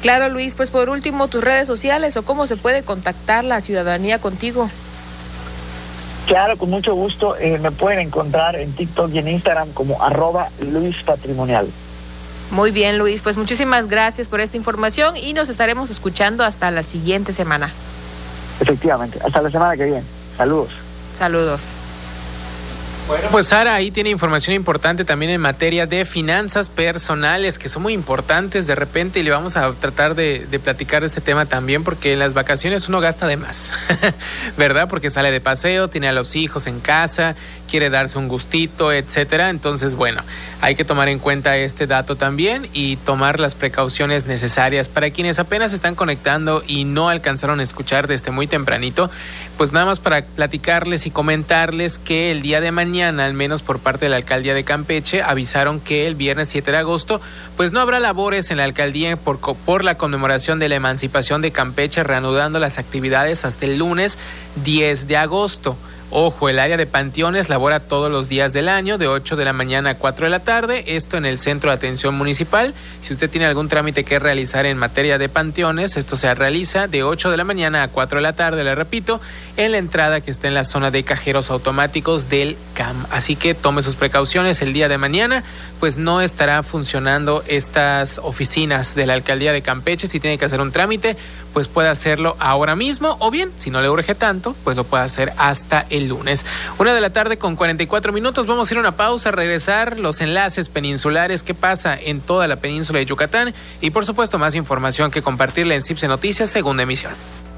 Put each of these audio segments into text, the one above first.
Claro, Luis, pues por último, tus redes sociales o cómo se puede contactar la ciudadanía contigo. Claro, con mucho gusto. Me pueden encontrar en TikTok y en Instagram como @LuisPatrimonial. Muy bien, Luis, pues muchísimas gracias por esta información y nos estaremos escuchando hasta la siguiente semana. Efectivamente, hasta la semana que viene. Saludos. Saludos. Bueno, pues Sara, ahí tiene información importante también en materia de finanzas personales, que son muy importantes de repente, y le vamos a tratar de platicar de este tema también, porque en las vacaciones uno gasta de más, ¿verdad? Porque sale de paseo, tiene a los hijos en casa, quiere darse un gustito, etcétera. Entonces, bueno, hay que tomar en cuenta este dato también y tomar las precauciones necesarias. Para quienes apenas se están conectando y no alcanzaron a escuchar desde muy tempranito, pues nada más para platicarles y comentarles que el día de mañana, al menos por parte de la Alcaldía de Campeche, avisaron que el viernes 7 de agosto, pues no habrá labores en la alcaldía por la conmemoración de la emancipación de Campeche, reanudando las actividades hasta el lunes 10 de agosto. Ojo, el área de panteones labora todos los días del año, de 8 de la mañana a 4 de la tarde, esto en el Centro de Atención Municipal. Si usted tiene algún trámite que realizar en materia de panteones, esto se realiza de 8 de la mañana a 4 de la tarde, le repito, en la entrada que está en la zona de cajeros automáticos del CAM. Así que tome sus precauciones el día de mañana, pues no estará funcionando estas oficinas de la Alcaldía de Campeche. Si tiene que hacer un trámite, pues puede hacerlo ahora mismo, o bien, si no le urge tanto, pues lo puede hacer hasta el lunes. 1 de la tarde con 44 minutos, vamos a ir a una pausa, regresar, los enlaces peninsulares, qué pasa en toda la península de Yucatán, y por supuesto más información que compartirle en CIPSE Noticias, segunda emisión.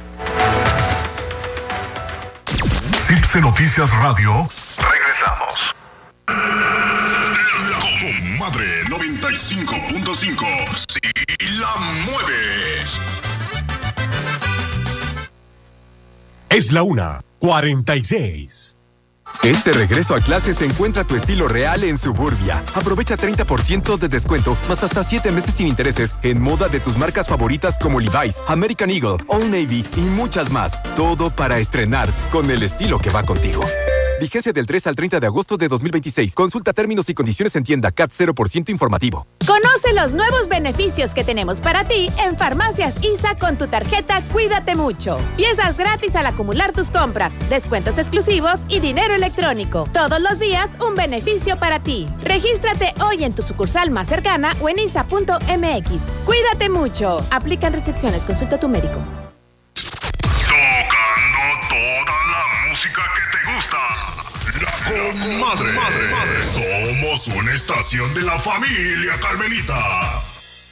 CIPSE Noticias Radio, regresamos. La Comadre 95.5, si la mueves. Es la 1:46. Este regreso a clases encuentra tu estilo real en Suburbia. Aprovecha 30% de descuento, más hasta 7 meses sin intereses en moda de tus marcas favoritas como Levi's, American Eagle, Old Navy y muchas más. Todo para estrenar con el estilo que va contigo. Vigencia del 3 al 30 de agosto de 2026. Consulta términos y condiciones en tienda. CAT 0% informativo. Conoce los nuevos beneficios que tenemos para ti en Farmacias ISA con tu tarjeta Cuídate Mucho. Piezas gratis al acumular tus compras, descuentos exclusivos y dinero electrónico. Todos los días un beneficio para ti. Regístrate hoy en tu sucursal más cercana o en isa.mx. Cuídate mucho. Aplican restricciones. Consulta a tu médico. Tocando toda la música que te gusta. La Comadre. Somos una estación de la familia Carmelita.